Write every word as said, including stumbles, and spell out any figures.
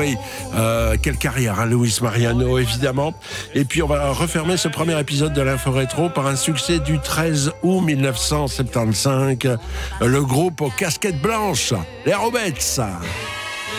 Oui, euh, quelle carrière, hein, Luis Mariano, évidemment. Et puis, on va refermer ce premier épisode de l'Info Rétro par un succès du treize août mille neuf cent soixante-quinze. Le groupe aux casquettes blanches, les Robettes.